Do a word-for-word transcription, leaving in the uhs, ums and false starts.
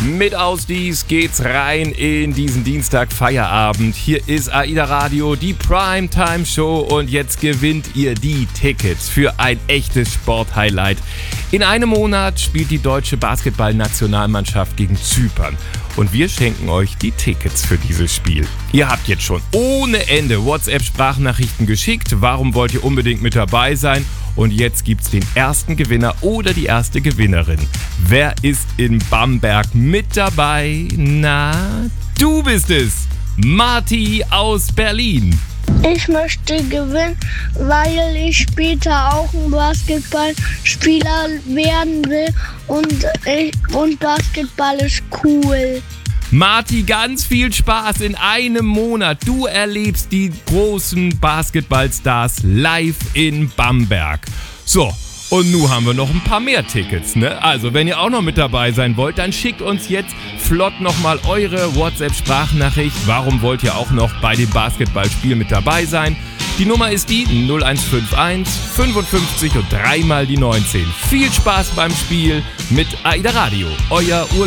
Mit Ausdies geht's rein in diesen Dienstag Feierabend. Hier ist AIDA Radio, die Primetime Show, und jetzt gewinnt ihr die Tickets für ein echtes Sporthighlight. In einem Monat spielt die deutsche Basketballnationalmannschaft gegen Zypern und wir schenken euch die Tickets für dieses Spiel. Ihr habt jetzt schon ohne Ende WhatsApp-Sprachnachrichten geschickt. Warum wollt ihr unbedingt mit dabei sein? Und jetzt gibt's den ersten Gewinner oder die erste Gewinnerin. Wer ist in Bamberg mit dabei? Na, du bist es, Marti aus Berlin. Ich möchte gewinnen, weil ich später auch ein Basketballspieler werden will und, ich, und Basketball ist cool. Marti, ganz viel Spaß in einem Monat. Du erlebst die großen Basketballstars live in Bamberg. So, und nun haben wir noch ein paar mehr Tickets, ne? Also, wenn ihr auch noch mit dabei sein wollt, dann schickt uns jetzt flott nochmal eure WhatsApp-Sprachnachricht. Warum wollt ihr auch noch bei dem Basketballspiel mit dabei sein? Die Nummer ist die null eins fünf eins fünfundfünfzig und dreimal die neunzehn. Viel Spaß beim Spiel mit AIDA Radio, euer Urlaub.